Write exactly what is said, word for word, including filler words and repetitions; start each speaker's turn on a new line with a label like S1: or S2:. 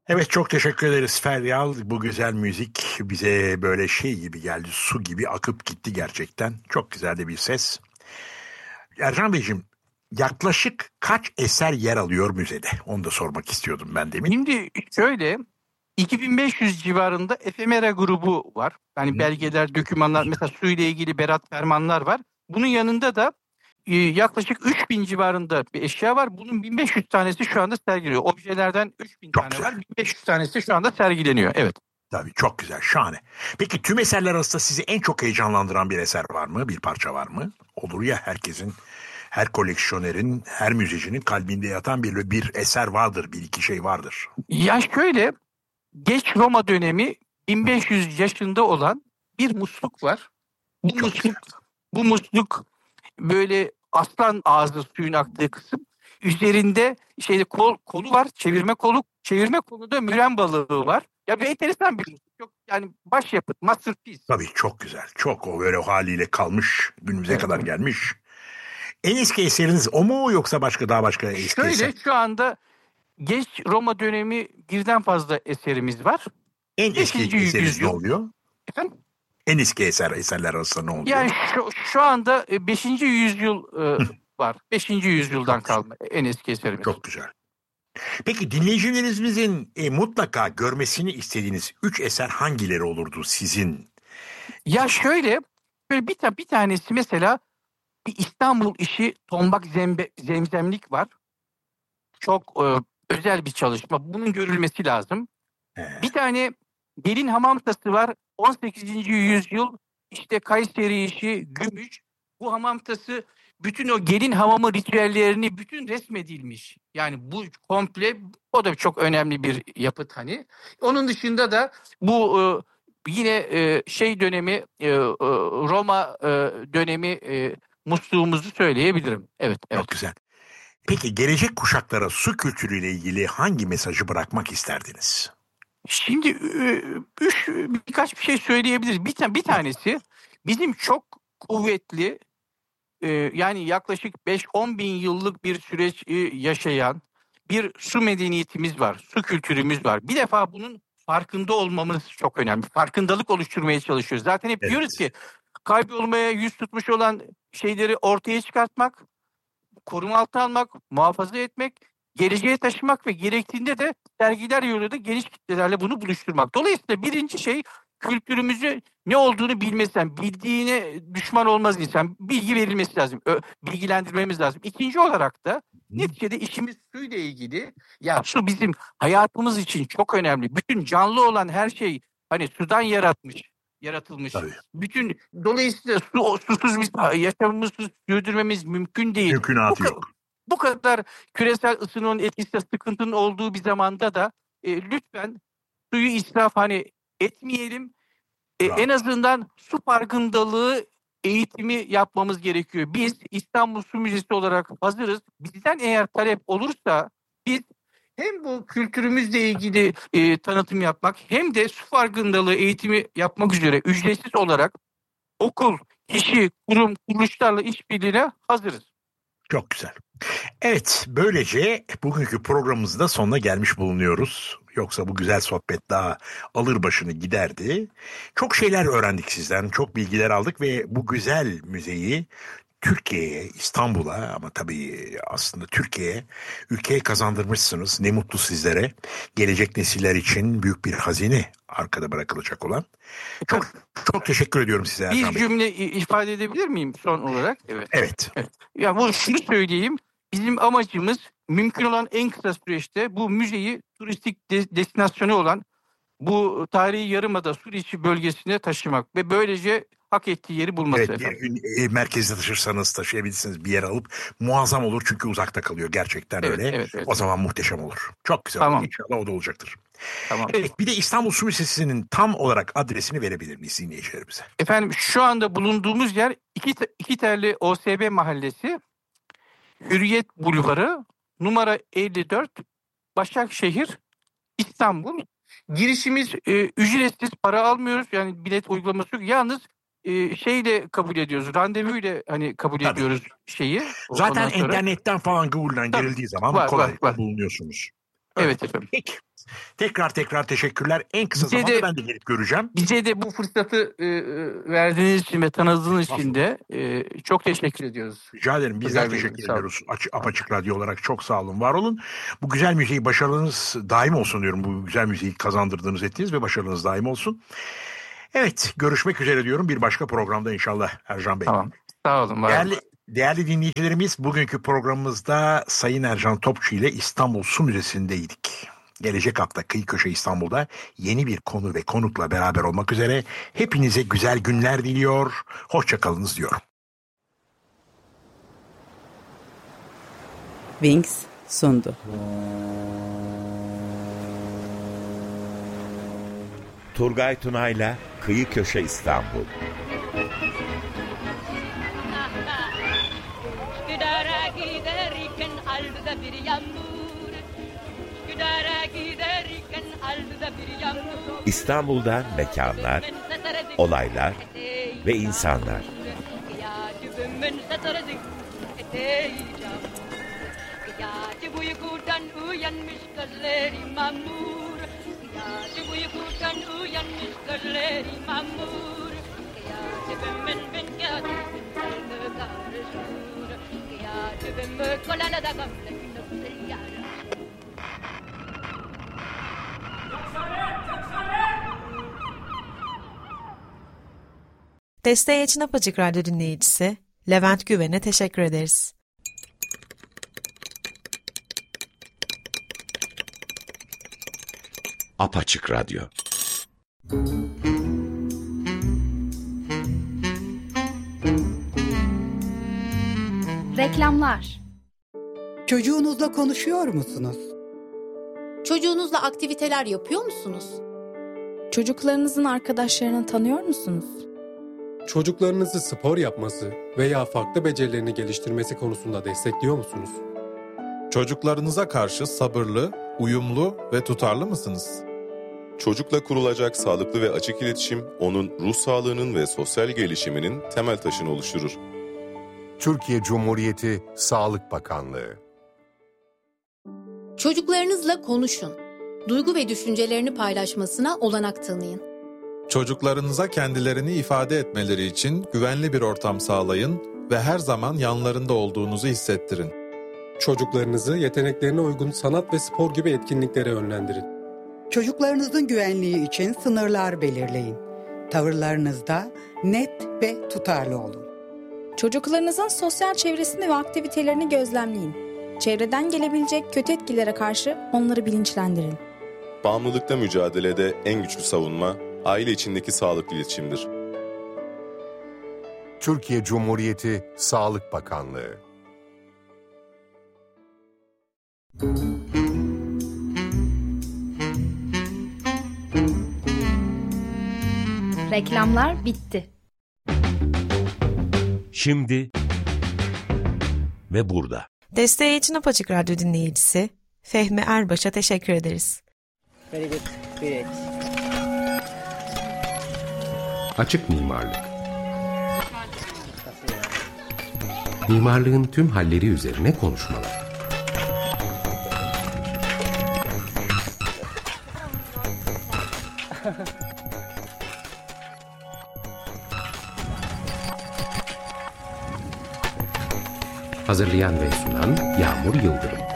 S1: Evet, çok teşekkür ederiz Feryal. Bu güzel müzik bize böyle şey gibi geldi. Su gibi akıp gitti gerçekten. Çok güzel de bir ses. Ercan Beyciğim, yaklaşık kaç eser yer alıyor müzede? Onu da sormak istiyordum ben demin.
S2: Şimdi şöyle iki bin beş yüz civarında efemera grubu var. Yani
S1: Hı,
S2: belgeler, dokümanlar, mesela su ile ilgili berat fermanlar var. Bunun yanında da e, yaklaşık üç bin civarında bir eşya var. Bunun bin beş yüz tanesi şu anda sergileniyor. Objelerden üç bin
S1: çok
S2: tane var.
S1: güzel.
S2: bin beş yüz tanesi şu anda sergileniyor. Evet.
S1: Tabii çok güzel, şahane. Peki tüm eserler arasında sizi en çok heyecanlandıran bir eser var mı? Bir parça var mı? Olur ya, herkesin, her koleksiyonerin, her müzecinin kalbinde yatan bir, bir eser vardır, bir iki şey vardır.
S2: Ya şöyle, geç Roma dönemi bin beş yüz yaşında olan bir musluk var. Bu
S1: Çok güzel.
S2: musluk bu musluk böyle aslan ağzı suyun aktığı kısım. Üzerinde şeyde kol, kolu var, çevirme kolu. Çevirme kolu müren balığı var. Ya bir enteresan bir musluk. Çok yani başyapıt, masterpiece.
S1: Tabii çok güzel. Çok o böyle o haliyle kalmış. Günümüze
S2: Evet,
S1: kadar
S2: evet.
S1: gelmiş. En eski eseriniz o mu yoksa başka daha başka eski eser?
S2: Şöyle şu anda geç Roma dönemi birden fazla eserimiz var.
S1: En eski
S2: beşinci
S1: eseriniz ne
S2: yüzyıl
S1: oluyor?
S2: efendim.
S1: En eski eser eserler arasında ne oluyor?
S2: Yani şu, şu anda e, beşinci yüzyıl e,
S1: Hı,
S2: var. beşinci yüzyıldan
S1: çok güzel.
S2: kalma en eski eserimiz.
S1: Çok güzel. Peki dinleyicilerimizin e, mutlaka görmesini istediğiniz üç eser hangileri olurdu sizin?
S2: Ya şöyle, böyle bir, ta- bir tanesi mesela bir İstanbul işi tombak zembe, zemzemlik var. Çok e, özel bir çalışma. Bunun görülmesi lazım. Bir
S1: He,
S2: tane gelin hamam tası var. on sekizinci yüzyıl işte Kayseri işi gümüş. Bu hamam tası bütün o gelin hamamı ritüellerini bütün resmedilmiş. Yani bu komple, o da çok önemli bir yapıt hani. Onun dışında da bu e, yine e, şey dönemi e, e, Roma e, dönemi e, musluğumuzu söyleyebilirim. Evet, evet.
S1: çok güzel. Peki gelecek kuşaklara su kültürüyle ilgili hangi mesajı bırakmak isterdiniz?
S2: Şimdi e, üç, birkaç bir şey söyleyebiliriz. Bir, ta- bir tanesi bizim çok kuvvetli e, yani yaklaşık beş on bin yıllık bir süreç e, yaşayan bir su medeniyetimiz var. Su kültürümüz var. Bir defa bunun farkında olmamız çok önemli. Farkındalık oluşturmaya çalışıyoruz. Zaten hep diyoruz
S1: Evet.
S2: ki kaybolmaya yüz tutmuş olan şeyleri ortaya çıkartmak, koruma altına almak, muhafaza etmek, geleceğe taşımak ve gerektiğinde de sergiler yoluyla da geniş kitlelerle bunu buluşturmak. Dolayısıyla birinci şey, kültürümüzü ne olduğunu bilmesi lazım. Bildiğine düşman olmaz insan. Bilgi verilmesi lazım. Ö, bilgilendirmemiz lazım. İkinci olarak da
S1: Hı,
S2: neticede işimiz suyla ilgili. Ya su bizim hayatımız için çok önemli. Bütün canlı olan her şey hani sudan yaratmış, yaratılmış.
S1: tabii.
S2: Bütün dolayısıyla su, susuz biz yaşamımızı sürdürmemiz mümkün değil. Bu,
S1: Mümkünatı yok.
S2: bu kadar küresel ısınmanın etkisi, sıkıntının olduğu bir zamanda da e, lütfen suyu israf hani etmeyelim. E, en
S1: Bravo.
S2: azından su farkındalığı eğitimi yapmamız gerekiyor. Biz İstanbul Su Müzesi olarak hazırız. Bizden eğer talep olursa biz hem bu kültürümüzle ilgili e, tanıtım yapmak hem de su farkındalığı eğitimi yapmak üzere ücretsiz olarak okul, kişi, kurum, kuruluşlarla işbirliğine hazırız.
S1: Çok güzel. Evet, böylece bugünkü programımızın da sonuna gelmiş bulunuyoruz. Yoksa bu güzel sohbet daha alır başını giderdi. Çok şeyler öğrendik sizden, çok bilgiler aldık ve bu güzel müzeyi Türkiye'ye, İstanbul'a ama tabii aslında Türkiye'ye, ülkeye kazandırmışsınız. Ne mutlu sizlere. Gelecek nesiller için büyük bir hazine arkada bırakılacak olan. Çok çok teşekkür ediyorum size
S2: Bir
S1: Ercan Bey.
S2: cümle ifade edebilir miyim son olarak? Evet.
S1: Evet,
S2: Evet. Ya bu şunu söyleyeyim. Bizim amacımız mümkün olan en kısa süreçte bu müzeyi turistik de- destinasyonu olan bu tarihi yarımada Suriçi bölgesine taşımak ve böylece hak ettiği yeri bulması
S1: evet, bir
S2: efendim.
S1: gün e, merkezde taşırsanız taşıyabilirsiniz bir yere alıp muazzam olur çünkü uzakta kalıyor. Gerçekten
S2: Evet,
S1: öyle.
S2: evet,
S1: O
S2: evet.
S1: zaman muhteşem olur. Çok güzel olur.
S2: Tamam,
S1: İnşallah o da olacaktır.
S2: tamam.
S1: Evet, bir de İstanbul Su Müzesi'nin tam olarak adresini verebilir miyiz dinleyicilerimize?
S2: Efendim şu anda bulunduğumuz yer iki, iki terli O S B Mahallesi, Hürriyet Bulvarı, numara elli dört, Başakşehir, İstanbul. Girişimiz e, ücretsiz, para almıyoruz. Yani bilet uygulaması yok. Yalnız e, şeyle kabul ediyoruz. Randevuyla hani kabul
S1: Tabii.
S2: ediyoruz şeyi.
S1: Zaten
S2: Ondan sonra
S1: internetten falan Google'dan
S2: tabii
S1: girildiği zaman
S2: var var
S1: kolaylıkla
S2: var.
S1: bulunuyorsunuz.
S2: Evet efendim.
S1: Peki. Tekrar tekrar teşekkürler. En kısa
S2: Bize
S1: zamanda
S2: de-
S1: ben de gelip göreceğim.
S2: Bize de bu fırsatı e, e, verdiğiniz için ve tanıdığınız için de e, çok teşekkür ediyoruz.
S1: Rica ederim. Bizler
S2: Turgay Bey,
S1: teşekkür
S2: sağ olun.
S1: ediyoruz. Aç, Apaçık Radyo olarak çok sağ olun, var olun. Bu güzel müziği başarınız daim olsun diyorum. Bu güzel müziği kazandırdığınız, ettiğiniz ve başarınız daim olsun. Evet, görüşmek üzere diyorum. Bir başka programda inşallah Ercan Bey.
S2: Tamam. Sağ olun. Var
S1: Değerli,
S2: olun.
S1: değerli dinleyicilerimiz, bugünkü programımızda Sayın Ercan Topçu ile İstanbul Su Müzesi'ndeydik. Gelecek hafta Kıyı Köşe İstanbul'da yeni bir konu ve konukla beraber olmak üzere hepinize güzel günler diliyor. Hoşça kalınız diyorum.
S3: Wings sundu.
S4: Turgay Tunay'la Kıyı Köşe İstanbul. İstanbul'da mekanlar, olaylar ve insanlar.
S5: Desteği için Apaçık Radyo dinleyicisi Levent Güven'e teşekkür ederiz.
S4: Apaçık Radyo.
S6: Reklamlar.
S7: Çocuğunuzla konuşuyor musunuz?
S6: Çocuğunuzla aktiviteler yapıyor musunuz?
S8: Çocuklarınızın arkadaşlarını tanıyor musunuz?
S9: Çocuklarınızı spor yapması veya farklı becerilerini geliştirmesi konusunda destekliyor musunuz?
S10: Çocuklarınıza karşı sabırlı, uyumlu ve tutarlı mısınız?
S11: Çocukla kurulacak sağlıklı ve açık iletişim, onun ruh sağlığının ve sosyal gelişiminin temel taşını oluşturur.
S12: Türkiye Cumhuriyeti Sağlık Bakanlığı.
S6: Çocuklarınızla konuşun. Duygu ve düşüncelerini paylaşmasına olanak tanıyın.
S10: Çocuklarınıza kendilerini ifade etmeleri için güvenli bir ortam sağlayın ve her zaman yanlarında olduğunuzu hissettirin.
S9: Çocuklarınızı yeteneklerine uygun sanat ve spor gibi etkinliklere yönlendirin.
S7: Çocuklarınızın güvenliği için sınırlar belirleyin. Tavırlarınızda net ve tutarlı olun.
S8: Çocuklarınızın sosyal çevresini ve aktivitelerini gözlemleyin. Çevreden gelebilecek kötü etkilere karşı onları bilinçlendirin.
S11: Bağımlılıkla mücadelede en güçlü savunma, aile içindeki sağlıklı iletişimdir.
S12: Türkiye Cumhuriyeti Sağlık Bakanlığı.
S6: Reklamlar bitti.
S4: Şimdi ve burada.
S5: Desteği için Apaçık Radyo dinleyicisi Fehmi Erbaş'a teşekkür ederiz.
S13: Açık mimarlık. Mimarlığın tüm halleri üzerine konuşmalar. Hazırlayan ve sunan Yağmur Yıldırım.